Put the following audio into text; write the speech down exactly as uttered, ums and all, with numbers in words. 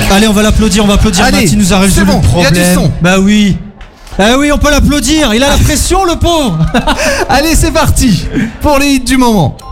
Allez, on va l'applaudir, on va applaudir. Allez, Matt, il nous a résolu c'est bon, le problème. il y a du son. Bah oui. Ah oui, on peut l'applaudir. Il a la pression, le pauvre. Allez, c'est parti pour les hits du moment.